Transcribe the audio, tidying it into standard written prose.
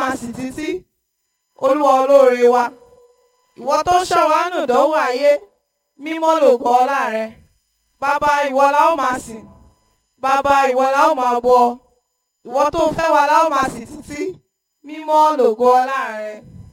máa sìn títí. Olúwa olóore wa, ìwọ tó ṣọ́ wa nínú ìdánwò ayé, mímọ́ lògo ọlá rẹ. Bàbá, ìwọ la ó máa sìn. Bàbá, ìwọ la ó máa bọ. Ìwọ tó fẹ́ wa la ó máa sìn títí. Mímọ́ lògo ọlá rẹ.